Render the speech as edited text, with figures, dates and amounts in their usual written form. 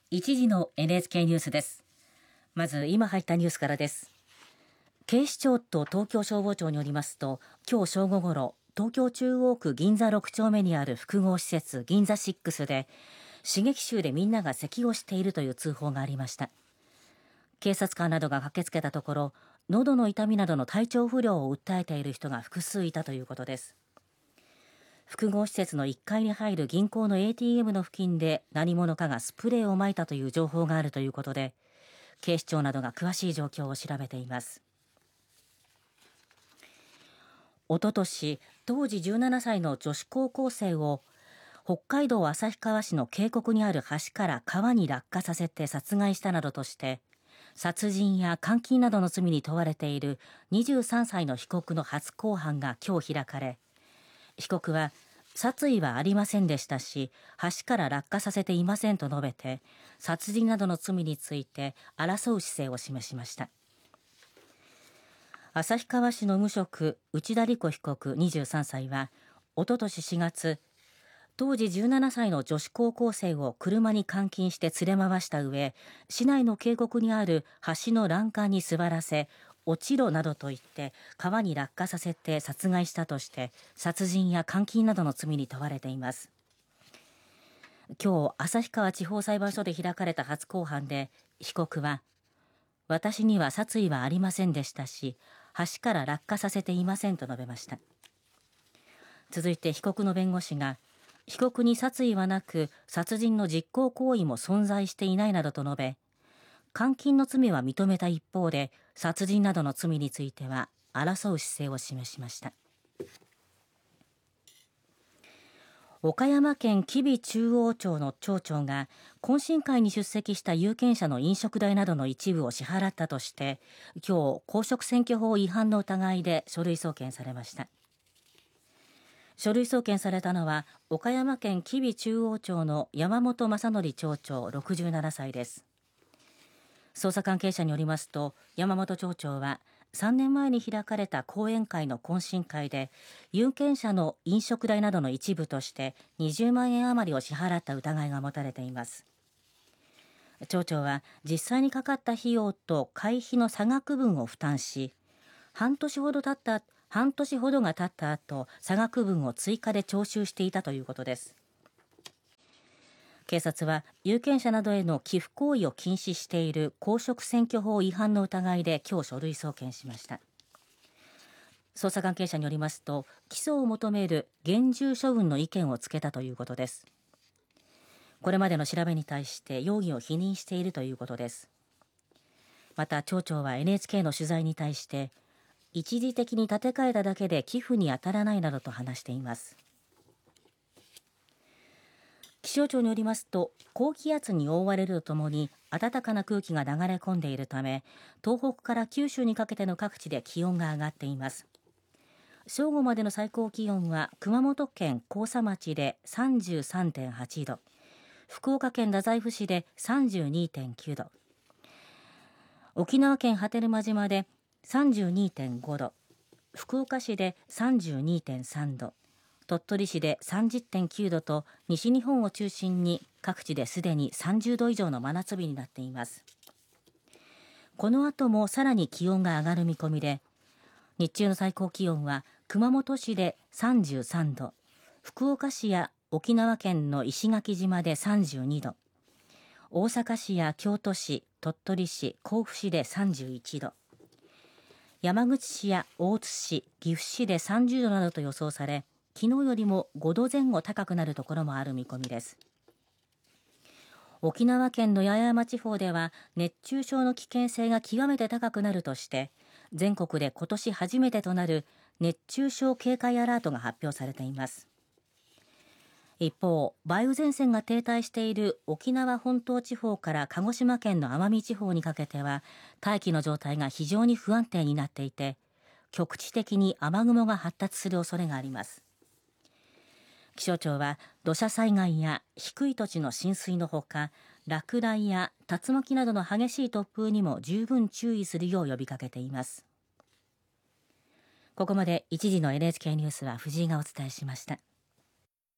1時の NHK ニュースです。まず今入ったニュースからです。警視庁と東京消防庁によりますと、今日正午ごろ、東京中央区銀座6丁目にある複合施設銀座6で、刺激臭でみんなが咳をしているという通報がありました。警察官などが駆けつけたところ、喉の痛みなどの体調不良を訴えている人が複数いたということです。複合施設の1階に入る銀行の ATM の付近で何者かがスプレーを撒いたという情報があるということで、警視庁などが詳しい状況を調べています。おととし、当時17歳の女子高校生を北海道旭川市の渓谷にある橋から川に落下させて殺害したなどとして、殺人や監禁などの罪に問われている23歳の被告の初公判が今日開かれ、被告は殺意はありませんでしたし、橋から落下させていませんと述べて、殺人などの罪について争う姿勢を示しました。旭川市の無職内田理子被告23歳は、おととし4月、当時17歳の女子高校生を車に監禁して連れ回した上、市内の渓谷にある橋の欄干に座らせ、落ちろなどと言って川に落下させて殺害したとして、殺人や監禁などの罪に問われています。今日、旭川地方裁判所で開かれた初公判で、被告は、私には殺意はありませんでしたし、橋から落下させていませんと述べました。続いて被告の弁護士が、被告に殺意はなく、殺人の実行行為も存在していないなどと述べ、監禁の罪は認めた一方で、殺人などの罪については争う姿勢を示しました。岡山県吉備中央町の町長が、懇親会に出席した有権者の飲食代などの一部を支払ったとして、今日、公職選挙法違反の疑いで書類送検されました。書類送検されたのは、岡山県吉備中央町の山本正則町長67歳です。捜査関係者によりますと、山本町長は3年前に開かれた講演会の懇親会で、有権者の飲食代などの一部として20万円余りを支払った疑いが持たれています。町長は実際にかかった費用と会費の差額分を負担し、半年ほどが経った後、差額分を追加で徴収していたということです。警察は有権者などへの寄付行為を禁止している公職選挙法違反の疑いで今日書類送検しました。捜査関係者によりますと、起訴を求める厳重処分の意見をつけたということです。これまでの調べに対して容疑を否認しているということです。また町長は NHK の取材に対して、一時的に立て替えただけで寄付に当たらないなどと話しています。気象庁によりますと、高気圧に覆われるとともに暖かな空気が流れ込んでいるため、東北から九州にかけての各地で気温が上がっています。正午までの最高気温は熊本県甲佐町で 33.8 度、福岡県太宰府市で 32.9 度、沖縄県波照間島で 32.5 度、福岡市で 32.3 度、鳥取市で 30.9 度と、西日本を中心に各地ですでに30度以上の真夏日になっています。この後もさらに気温が上がる見込みで、日中の最高気温は熊本市で33度、福岡市や沖縄県の石垣島で32度、大阪市や京都市、鳥取市、甲府市で31度、山口市や大津市、岐阜市で30度などと予想され、昨日よりも5度前後高くなるところもある見込みです。沖縄県の八重山地方では熱中症の危険性が極めて高くなるとして、全国で今年初めてとなる熱中症警戒アラートが発表されています。一方、梅雨前線が停滞している沖縄本島地方から鹿児島県の奄美地方にかけては、大気の状態が非常に不安定になっていて、局地的に雨雲が発達する恐れがあります。気象庁は土砂災害や低い土地の浸水のほか、落雷や竜巻などの激しい突風にも十分注意するよう呼びかけています。ここまで1時の NHK ニュースは藤井がお伝えしました。